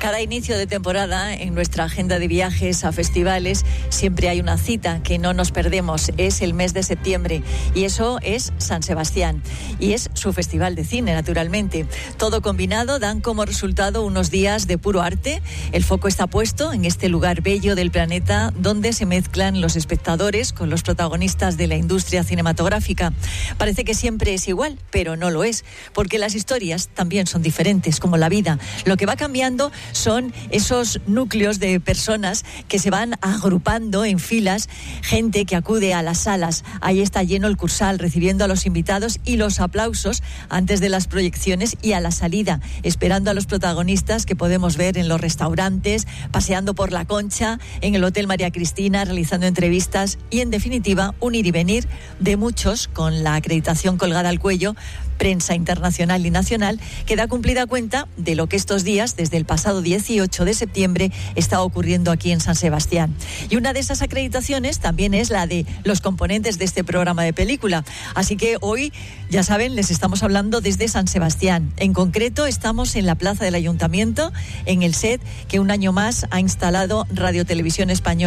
Cada inicio de temporada en nuestra agenda de viajes a festivales siempre hay una cita que no nos perdemos. Es el mes de septiembre y eso es San Sebastián y es su festival de cine, naturalmente. Todo combinado dan como resultado unos días de puro arte. El foco está puesto en este lugar bello del planeta donde se mezclan los espectadores con los protagonistas de la industria cinematográfica. Parece que siempre es igual, pero no lo es, porque las historias también son diferentes, como la vida. Lo que va cambiando son esos núcleos de personas que se van agrupando en filas, gente que acude a las salas. Ahí está lleno el Cursal, recibiendo a los invitados y los aplausos antes de las proyecciones y a la salida, esperando a los protagonistas que podemos ver en los restaurantes, paseando por la Concha, en el Hotel María Cristina, realizando entrevistas y, en definitiva, un ir y venir de muchos con la acreditación colgada al cuello, prensa internacional y nacional, que da cumplida cuenta de lo que estos días, desde el pasado 18 de septiembre, está ocurriendo aquí en San Sebastián. Y una de esas acreditaciones también es la de los componentes de este programa de película. Así que hoy, ya saben, les estamos hablando desde San Sebastián. En concreto, estamos en la plaza del Ayuntamiento, en el set que un año más ha instalado Radio Televisión Española.